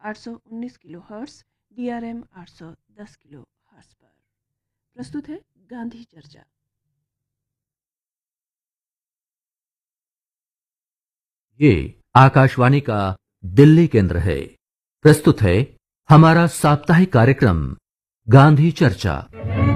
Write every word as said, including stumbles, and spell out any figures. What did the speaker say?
आठ सौ उन्नीस kilo hertz, D R M आठ सौ दस किलो हर्ट्स पर। प्रस्तुत है गांधी चर्चा। ये आकाशवाणी का दिल्ली केंद्र है। प्रस्तुत है हमारा साप्ताहिक कार्यक्रम गांधी चर्चा।